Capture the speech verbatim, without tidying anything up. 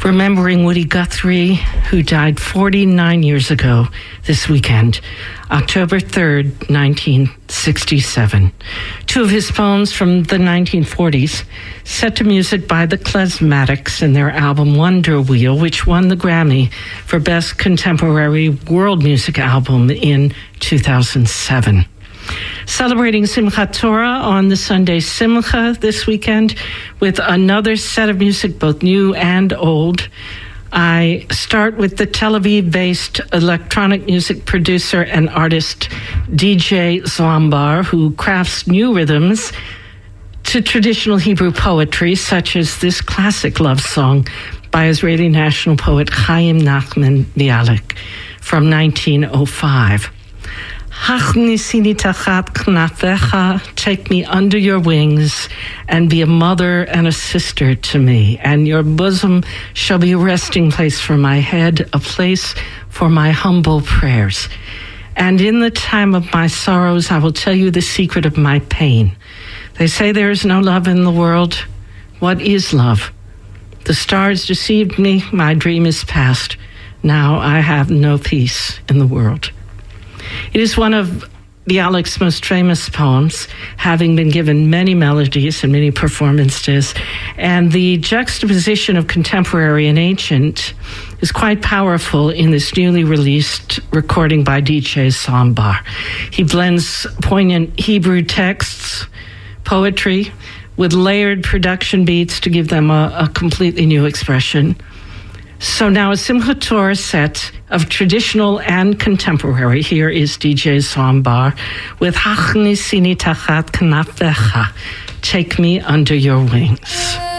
remembering Woody Guthrie, who died forty-nine years ago this weekend, October third, nineteen sixty-seven. Two of his poems from the nineteen forties, set to music by the Klezmatics in their album Wonder Wheel, which won the Grammy for Best Contemporary World Music Album in two thousand seven. Celebrating Simchat Torah on the Sunday Simcha this weekend with another set of music, both new and old. I start with the Tel Aviv-based electronic music producer and artist D J Zoham Bar, who crafts new rhythms to traditional Hebrew poetry, such as this classic love song by Israeli national poet Chaim Nachman Bialik from nineteen oh five. Hachnisini tachat knafecha, take me under your wings and be a mother and a sister to me, and your bosom shall be a resting place for my head, a place for my humble prayers. And in the time of my sorrows, I will tell you the secret of my pain. They say there is no love in the world. What is love? The stars deceived me. My dream is past. Now I have no peace in the world. It is one of Bialik's most famous poems, having been given many melodies and many performances, and the juxtaposition of contemporary and ancient is quite powerful in this newly released recording by D J Zoham Bar. He blends poignant Hebrew texts, poetry, with layered production beats to give them a, a completely new expression. So now a Simchat Torah set of traditional and contemporary. Here is D J Zoham Bar with Hachnisini tachat knafecha, take me under your wings.